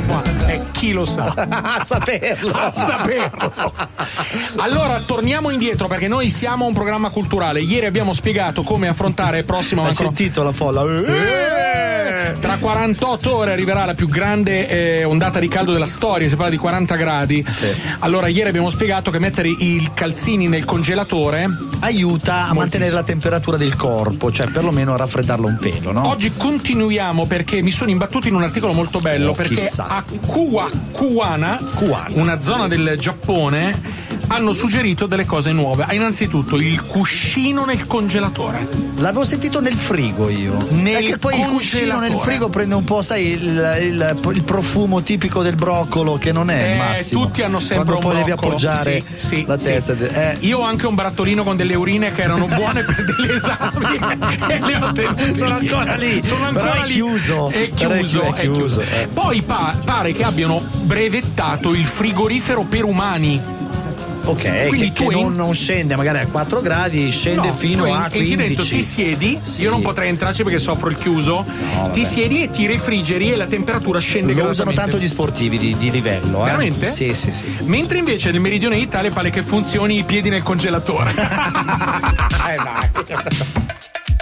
Chi lo sa? A saperlo. Allora torniamo indietro, perché noi siamo un programma culturale. Ieri abbiamo spiegato come affrontare prossimo. Hai sentito la folla? Tra 48 ore arriverà la più grande ondata di caldo della storia, si parla di 40 gradi. Sì. Allora ieri abbiamo spiegato che mettere i calzini nel congelatore aiuta a mantenere la temperatura del corpo, cioè perlomeno a raffreddarlo un pelo, no? Oggi continuiamo, perché mi sono imbattuto in un articolo molto bello, perché chissà. a Kuwana, una zona del Giappone, hanno suggerito delle cose nuove. Innanzitutto il cuscino nel congelatore. L'avevo sentito nel frigo io. Perché poi il cuscino nel frigo prende un po', sai, il profumo tipico del broccolo, che non è il massimo. Tutti hanno sempre quando un poi broccolo. devi appoggiare la testa. Io ho anche un barattolino con delle urine che erano buone per degli esami e le ho tenute. Sono ancora lì. Però è chiuso. È chiuso. Poi pare che abbiano brevettato il frigorifero per umani. Ok, quindi che non scende magari a 4 gradi, scende fino a 15. Dentro ti siedi, sì. Io non potrei entrarci perché soffro il chiuso. Ti siedi e ti refrigeri e la temperatura scende. Lo usano tanto gli sportivi di livello. Veramente? Sì. Mentre invece nel meridione d'Italia pare che funzioni i piedi nel congelatore. Dai.